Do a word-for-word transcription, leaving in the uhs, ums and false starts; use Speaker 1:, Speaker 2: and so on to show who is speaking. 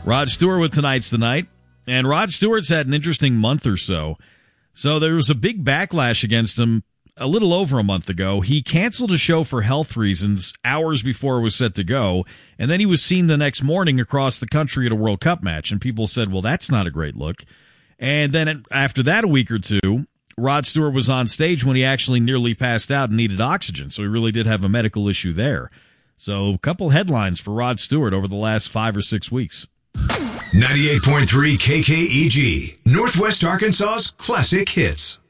Speaker 1: Rod Stewart with Tonight's the Night. And Rod Stewart's had an interesting month or so. So there was a big backlash against him a little over a month ago. He canceled a show for health reasons hours before it was set to go, and then he was seen the next morning across the country at a World Cup match, and people said, well, that's not a great look. And then after that, a week or two, Rod Stewart was on stage when he actually nearly passed out and needed oxygen, so he really did have a medical issue there. So a couple headlines for Rod Stewart over the last five or six weeks.
Speaker 2: ninety-eight point three K K E G, Northwest Arkansas's classic hits.